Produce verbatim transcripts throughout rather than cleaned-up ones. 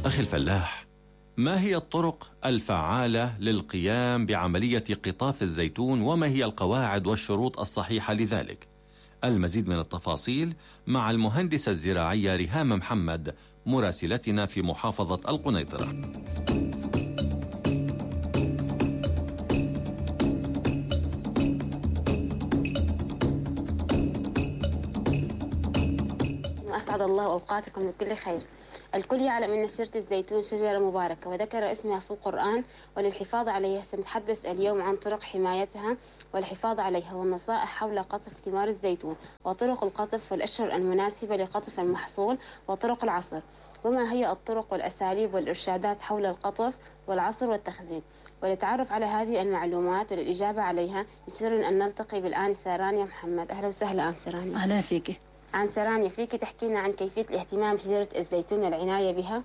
أخي الفلاح، ما هي الطرق الفعالة للقيام بعملية قطاف الزيتون، وما هي القواعد والشروط الصحيحة لذلك؟ المزيد من التفاصيل مع المهندسة الزراعية ريهام محمد مراسلتنا في محافظة القنيطرة. أسعد الله أوقاتكم بكل خير. الكل يعلم أن شجرة الزيتون شجرة مباركة وذكر اسمها في القرآن، وللحفاظ عليها سنتحدث اليوم عن طرق حمايتها والحفاظ عليها والنصائح حول قطف ثمار الزيتون، وطرق القطف والأشهر المناسبة لقطف المحصول، وطرق العصر، وما هي الطرق والأساليب والإرشادات حول القطف والعصر والتخزين. وللتعرف على هذه المعلومات وللإجابة عليها يسرنا أن نلتقي بالآنسة رانيا محمد. أهلا وسهلا آنسة رانيا. أهلا فيك. آنسة رانيا، فيك تحكينا عن كيفية الاهتمام بشجرة الزيتون والعناية بها؟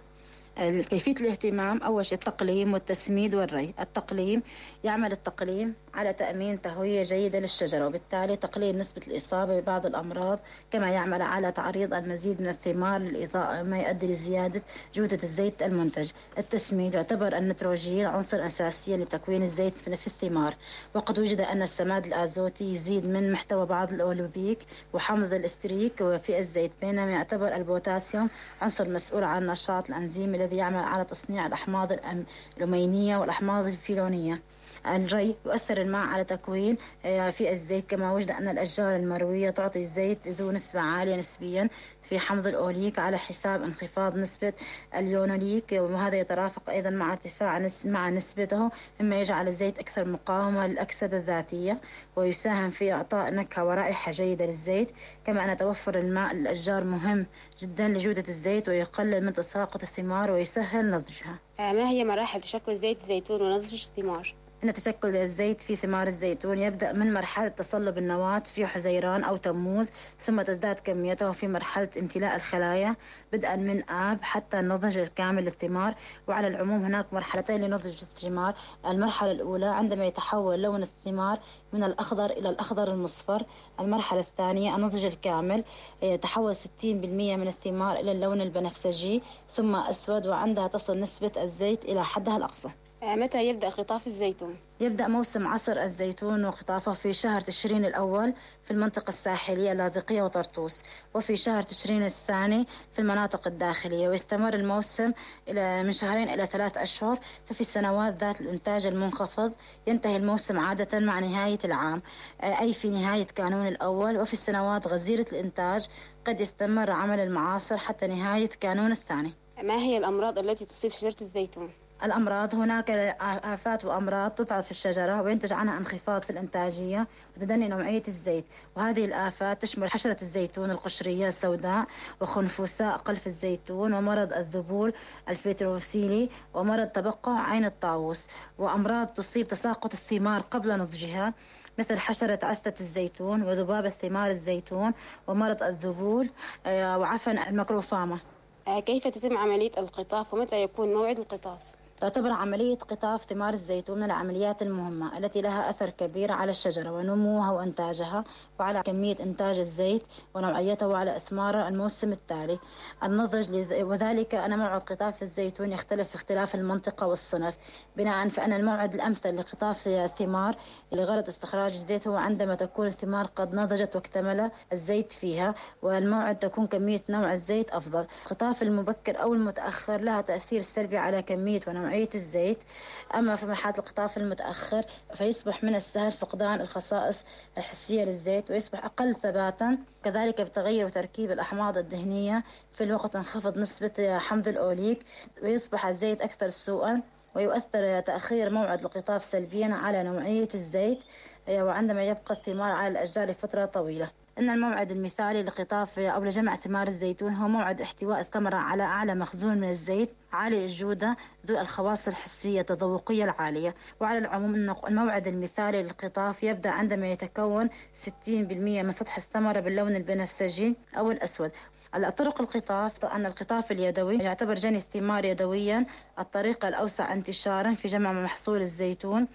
كيفية الاهتمام أول شيء التقليم والتسميد والري. التقليم يعمل التقليم على تأمين تهوية جيدة للشجرة، وبالتالي تقليل نسبة الإصابة ببعض الأمراض، كما يعمل على تعريض المزيد من الثمار للإضاءة ما يؤدي لزيادة جودة الزيت المنتج. التسميد يعتبر النيتروجين عنصر أساسي لتكوين الزيت في الثمار، وقد وجد أن السماد الأزوتي يزيد من محتوى بعض الأولوبيك وحمض الاستريك في الزيت، بينما يعتبر البوتاسيوم عنصر مسؤول عن نشاط الأنزيم الذي يعمل على تصنيع الأحماض الأمينية والأحماض الفيلونية. الري يؤثر الماء على تكوين في الزيت، كما وجد أن الأشجار المروية تعطي الزيت ذو نسبة عالية نسبيا في حمض الأوليك على حساب انخفاض نسبة اليونوليك، وهذا يترافق أيضا مع ارتفاع مع نسبته، مما يجعل الزيت أكثر مقاومة للأكسدة الذاتية ويساهم في إعطاء نكهة ورائحة جيدة للزيت. كما أن توفر الماء للأشجار مهم جدا لجودة الزيت ويقلل من تساقط الثمار ويسهل نضجها. ما هي مراحل تشكل زيت الزيتون ونضج الثمار؟ إن تشكل الزيت في ثمار الزيتون يبدأ من مرحلة تصلب النواة في حزيران أو تموز، ثم تزداد كميته في مرحلة امتلاء الخلايا بدءا من آب حتى النضج الكامل للثمار. وعلى العموم هناك مرحلتين لنضج الثمار. المرحلة الأولى عندما يتحول لون الثمار من الأخضر إلى الأخضر المصفر. المرحلة الثانية النضج الكامل، يتحول ستين بالمئة من الثمار إلى اللون البنفسجي ثم أسود، وعندها تصل نسبة الزيت إلى حدها الأقصى. متى يبدأ قطاف الزيتون؟ يبدأ موسم عصر الزيتون وقطافه في شهر تشرين الأول في المنطقة الساحلية اللاذقية وطرطوس، وفي شهر تشرين الثاني في المناطق الداخلية، ويستمر الموسم إلى من شهرين إلى ثلاث أشهر. ففي السنوات ذات الإنتاج المنخفض ينتهي الموسم عادة مع نهاية العام، أي في نهاية كانون الأول. وفي السنوات غزيرة الإنتاج قد يستمر عمل المعاصر حتى نهاية كانون الثاني. ما هي الأمراض التي تصيب شجرة الزيتون؟ الأمراض، هناك آفات وأمراض تضعف الشجرة وينتج عنها انخفاض في الإنتاجية وتدني نوعية الزيت، وهذه الآفات تشمل حشرة الزيتون القشرية السوداء وخنفساء قلف الزيتون ومرض الذبول الفيتروسيلي ومرض تبقع عين الطاووس، وأمراض تصيب تساقط الثمار قبل نضجها مثل حشرة عثة الزيتون وذباب الثمار الزيتون ومرض الذبول وعفن الميكروفاما. كيف تتم عملية القطاف ومتى يكون موعد القطاف؟ تعتبر عملية قطاف ثمار الزيتون من العمليات المهمة التي لها أثر كبير على الشجرة ونموها وإنتاجها وعلى كمية إنتاج الزيت ونوعيته وعلى إثمار الموسم التالي. النضج، وذلك أن موعد قطاف الزيتون يختلف في اختلاف المنطقة والصنف، بناء فأن الموعد الأمثل لقطاف الثمار لغرض استخراج الزيت هو عندما تكون الثمار قد نضجت واكتمل الزيت فيها، والموعد تكون كمية نوع الزيت أفضل. قطاف المبكر أو المتأخر لها تأثير سلبي على كمية ونوعية الزيت. أما في مرحلة القطاف المتأخر فيصبح من السهل فقدان الخصائص الحسية للزيت ويصبح أقل ثباتا، كذلك بتغير تركيب الأحماض الدهنية في الوقت انخفض نسبة حمض الأوليك ويصبح الزيت أكثر سوءا، ويؤثر تأخير موعد القطاف سلبيا على نوعية الزيت وعندما يبقى الثمار على الأشجار لفترة طويلة. إن الموعد المثالي لقطاف أو لجمع ثمار الزيتون هو موعد احتواء الثمرة على أعلى مخزون من الزيت عالي الجودة ذو الخواص الحسية التذوقية العالية. وعلى العموم أن الموعد المثالي للقطاف يبدأ عندما يتكون ستين بالمئة من سطح الثمرة باللون البنفسجي أو الأسود. على طرق القطاف، أن القطاف اليدوي يعتبر جني الثمار يدويا الطريقة الأوسع انتشارا في جمع محصول الزيتون،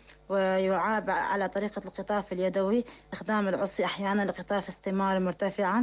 ويعاب على طريقة القطاف اليدوي استخدام العصي أحيانا لقطاف الثمار المرتفعة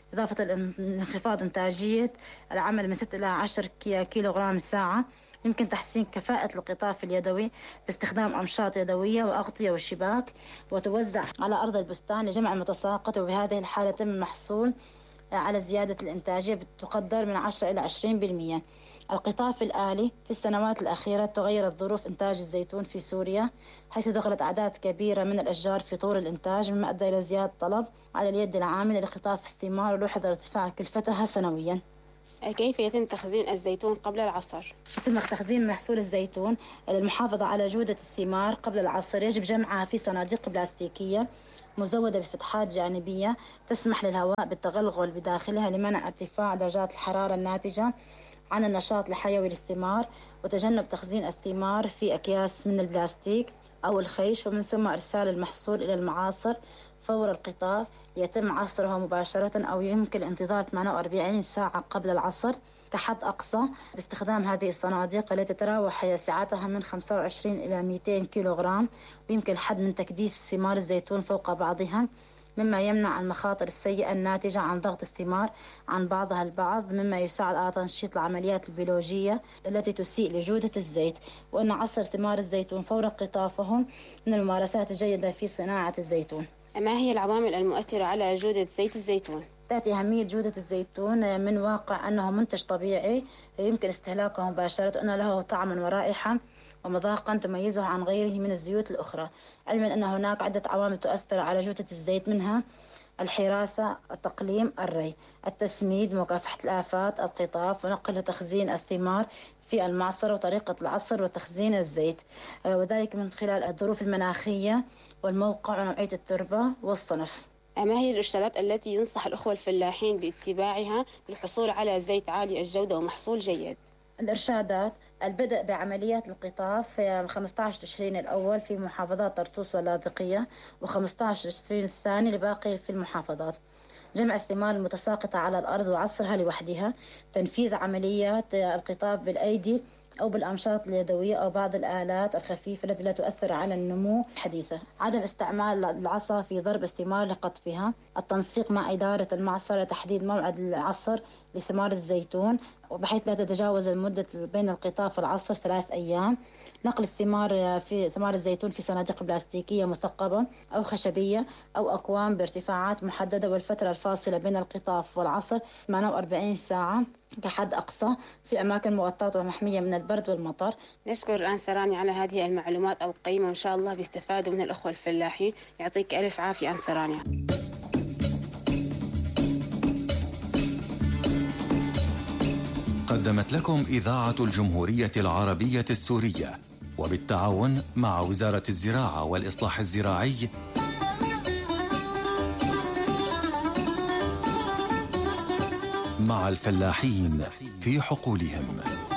إضافة لانخفاض إنتاجية العمل من ستة إلى عشرة كيلوغرام الساعة. يمكن تحسين كفاءة القطاف اليدوي باستخدام أمشاط يدوية وأغطية وشباك، وتوزع على أرض البستان لجمع المتساقط، وبهذه الحالة يتم المحصول على زيادة الإنتاجية بتقدر من عشرة إلى عشرين بالمئة. القطاف الآلي في السنوات الأخيرة تغيرت ظروف إنتاج الزيتون في سوريا، حيث دخلت أعداد كبيرة من الأشجار في طور الإنتاج، مما أدى إلى زيادة طلب على اليد العاملة لقطاف الثمار، ولوحظ ارتفاع كلفتها سنويا. كيف يتم تخزين الزيتون قبل العصر؟ يتم تخزين محصول الزيتون للمحافظة على جودة الثمار قبل العصر. يجب جمعها في صناديق بلاستيكية مزودة بفتحات جانبية تسمح للهواء بالتغلغل بداخلها لمنع ارتفاع درجات الحرارة الناتجة عن النشاط الحيوي للثمار، وتجنب تخزين الثمار في أكياس من البلاستيك أو الخيش، ومن ثم إرسال المحصول إلى المعاصر فور القطاف يتم عصره مباشرة، أو يمكن الانتظار ثمانية وأربعين ساعة قبل العصر كحد أقصى باستخدام هذه الصناديق التي تتراوح سعتها من خمسة وعشرين إلى مئتين كيلوغرام، ويمكن الحد من تكديس ثمار الزيتون فوق بعضها، مما يمنع المخاطر السيئة الناتجة عن ضغط الثمار عن بعضها البعض، مما يساعد على تنشيط العمليات البيولوجية التي تسيء لجودة الزيت. وأن عصر ثمار الزيتون فور قطافهم من الممارسات الجيدة في صناعة الزيتون. ما هي العوامل المؤثرة على جودة زيت الزيتون؟ تأتي أهمية جودة الزيتون من واقع أنه منتج طبيعي يمكن استهلاكه مباشرة، أنه له طعما ورائحة ومذاقا تميزه عن غيره من الزيوت الأخرى، علما أن هناك عدة عوامل تؤثر على جودة الزيت، منها الحراثة، التقليم، الري، التسميد، مكافحة الآفات، القطاف، ونقل وتخزين الثمار في المعصر، وطريقة العصر وتخزين الزيت، وذلك من خلال الظروف المناخية والموقع ونوعية التربة والصنف. ما هي الإرشادات التي ينصح الأخوة الفلاحين باتباعها للحصول على زيت عالي الجودة ومحصول جيد؟ الإرشادات: البدء بعمليات القطاف في خمسة عشر تشرين الأول في محافظات طرطوس واللاذقية، وخمسة عشر تشرين الثاني لباقي في المحافظات. جمع الثمار المتساقطة على الأرض وعصرها لوحدها. تنفيذ عمليات القطاف بالأيدي أو بالأمشاط اليدوية أو بعض الآلات الخفيفة التي لا تؤثر على النمو الحديثة. عدم استعمال العصا في ضرب الثمار لقطفها. التنسيق مع إدارة المعصر لتحديد موعد العصر لثمار الزيتون، وبحيث لا تتجاوز المدة بين القطاف والعصر ثلاث أيام. نقل الثمار في ثمار الزيتون في صناديق بلاستيكية مثقبة أو خشبية أو أكوام بارتفاعات محددة، والفترة الفاصلة بين القطاف والعصر ثمانية وأربعين ساعة كحد أقصى في أماكن مغطاة ومحمية من البرد والمطر. نشكر أنسراني على هذه المعلومات القيمة، وإن شاء الله بيستفادوا من الأخوة الفلاحين. يعطيك ألف عافية أنسراني. قدمت لكم إذاعة الجمهورية العربية السورية وبالتعاون مع وزارة الزراعة والإصلاح الزراعي مع الفلاحين في حقولهم.